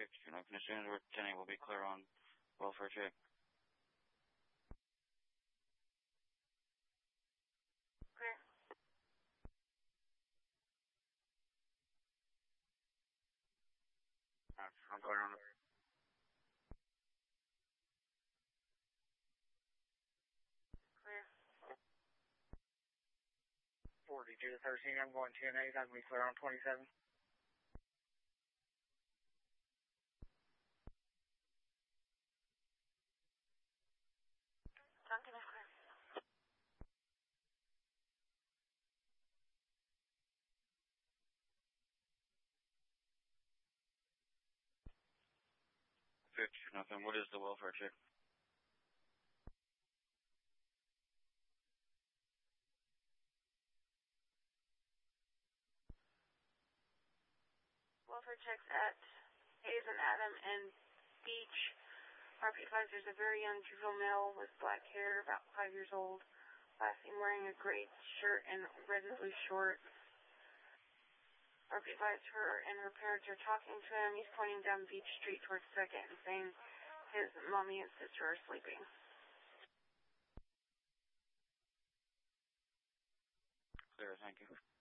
as soon as we're 10-8, we'll be clear on welfare check. Clear. I'm going on. Clear. 42 to 13, I'm going 10-8, I'm going to be clear on 27. Duncan is clear. Nothing. What is the welfare check? Welfare checks at Hayes and Adam and Beach. RP5, there's a very young juvenile male with black hair, about 5 years old. Last seen wearing a gray shirt and red and blue shorts. RP5, her and her parents are talking to him. He's pointing down Beach Street towards 2nd and saying his mommy and sister are sleeping. Clear, thank you.